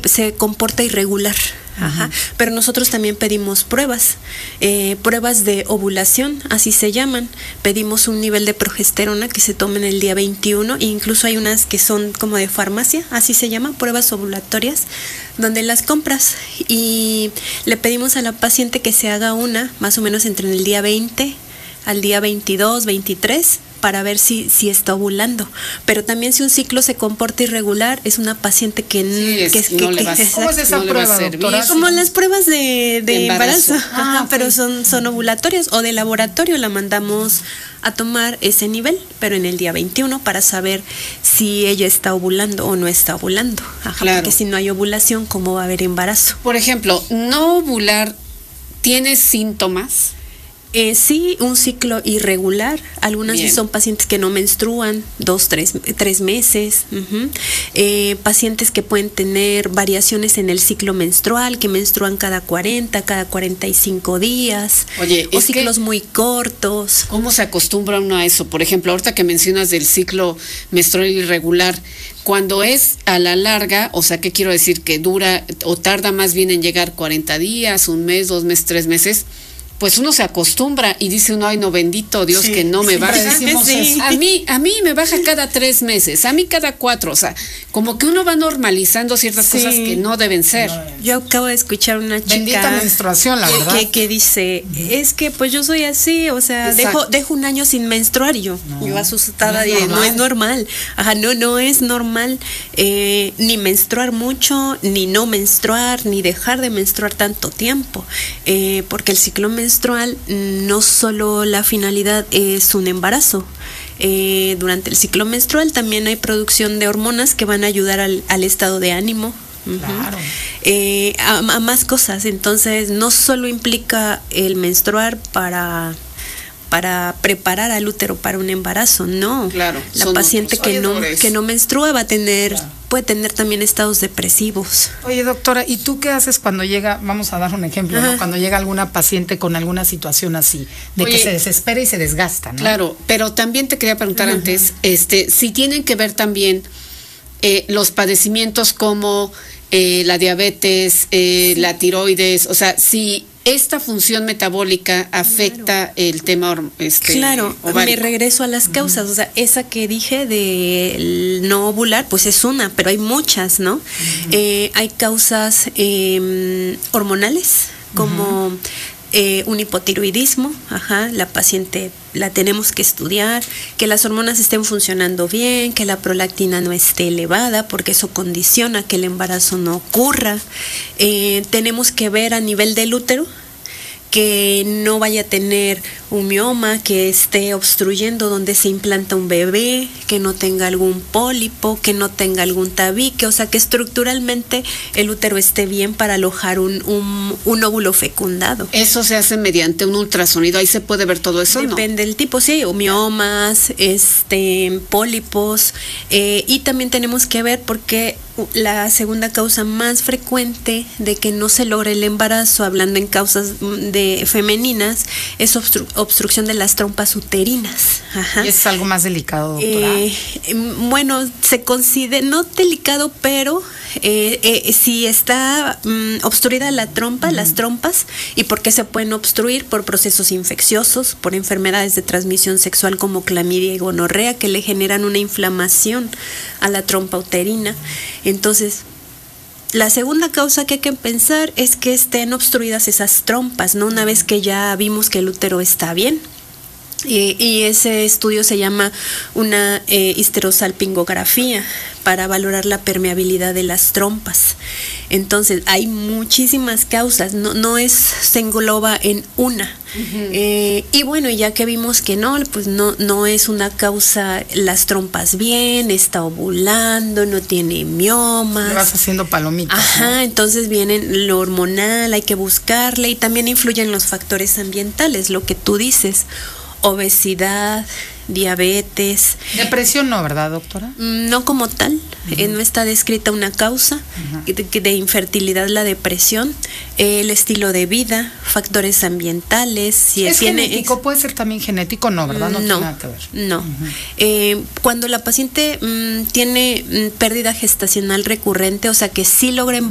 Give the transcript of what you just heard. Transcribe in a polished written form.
se comporta irregular. Ajá. Pero nosotros también pedimos pruebas de ovulación, así se llaman. Pedimos un nivel de progesterona que se toma en el día 21, e incluso hay unas que son como de farmacia, así se llaman, pruebas ovulatorias, donde las compras y le pedimos a la paciente que se haga una, más o menos entre el día 20 al día 22, 23, para ver si está ovulando. Pero también si un ciclo se comporta irregular, es una paciente que no le va a servir. ¿Cómo es esa prueba, doctora? Como las pruebas de embarazo. Ajá, okay. Pero son ovulatorias, o de laboratorio la mandamos a tomar ese nivel, pero en el día 21, para saber si ella está ovulando o no está ovulando. Ajá, claro. Porque si no hay ovulación, ¿cómo va a haber embarazo? Por ejemplo, no ovular, ¿tiene síntomas? Sí, un ciclo irregular. Algunas sí son pacientes que no menstruan 3 meses. Pacientes que pueden tener variaciones en el ciclo menstrual, que menstruan cada 40, cada 45 días. Oye, o ciclos muy cortos. ¿Cómo se acostumbra uno a eso? Por ejemplo, ahorita que mencionas del ciclo menstrual irregular, cuando es a la larga, o sea, ¿qué quiero decir? Que dura o tarda más bien en llegar 40 días, 1 mes, 2 meses, 3 meses. Pues uno se acostumbra y dice uno, ay no, bendito Dios, que no me baja. Sí. A mí me baja cada 3 meses, a mí cada 4, o sea, como que uno va normalizando ciertas cosas que no deben ser. Yo acabo de escuchar una chica. Bendita menstruación, la verdad. Que dice, es que pues yo soy así, o sea, dejo 1 año sin menstruar, y yo asustada, no es normal. Ajá, no es normal ni menstruar mucho, ni no menstruar, ni dejar de menstruar tanto tiempo, porque el ciclo menstrual no solo la finalidad es un embarazo. Durante el ciclo menstrual también hay producción de hormonas que van a ayudar al estado de ánimo. Claro. A más cosas. Entonces no solo implica el menstruar para preparar al útero para un embarazo, no. Claro, la paciente que no menstrua puede tener también estados depresivos. Oye, doctora, ¿y tú qué haces cuando llega, vamos a dar un ejemplo, ¿no? Cuando llega alguna paciente con alguna situación así, que se desespera y se desgasta, ¿no? Claro, pero también te quería preguntar antes, si tienen que ver también los padecimientos como la diabetes, la tiroides, o sea, si esta función metabólica afecta el tema Claro, ovárico. Me regreso a las causas, o sea, esa que dije de no ovular, pues es una, pero hay muchas, ¿no? Hay causas hormonales, como un hipotiroidismo, la paciente la tenemos que estudiar, que las hormonas estén funcionando bien, que la prolactina no esté elevada, porque eso condiciona que el embarazo no ocurra. Tenemos que ver a nivel del útero que no vaya a tener un mioma que esté obstruyendo donde se implanta un bebé, que no tenga algún pólipo, que no tenga algún tabique, o sea, que estructuralmente el útero esté bien para alojar un óvulo fecundado. ¿Eso se hace mediante un ultrasonido? ¿Ahí se puede ver todo eso? Depende del tipo, sí, o miomas, pólipos, y también tenemos que ver porque la segunda causa más frecuente de que no se logre el embarazo, hablando en causas femeninas, es obstrucción de las trompas uterinas. ¿Y es algo más delicado, doctora? Bueno, se considera, no delicado, pero si está obstruida la trompa, las trompas, ¿y por qué se pueden obstruir? Por procesos infecciosos, por enfermedades de transmisión sexual como clamidia y gonorrea, que le generan una inflamación a la trompa uterina. Entonces, la segunda causa que hay que pensar es que estén obstruidas esas trompas, ¿no? Una vez que ya vimos que el útero está bien. Y ese estudio se llama una histerosalpingografía para valorar la permeabilidad de las trompas. Entonces, hay muchísimas causas, no se engloba en una. Y bueno, ya que vimos que pues no es una causa, las trompas bien, está ovulando, no tiene miomas. Le vas haciendo palomitas. ¿No? Entonces viene lo hormonal, hay que buscarle, y también influyen los factores ambientales, lo que tú dices. Obesidad, diabetes. Depresión no, ¿verdad, doctora? No como tal, no está descrita una causa de infertilidad, la depresión, el estilo de vida, factores ambientales. Si ¿Es genético? ¿Puede ser también genético? No, ¿verdad? No tiene nada que ver. No. Cuando la paciente tiene pérdida gestacional recurrente, o sea que sí logra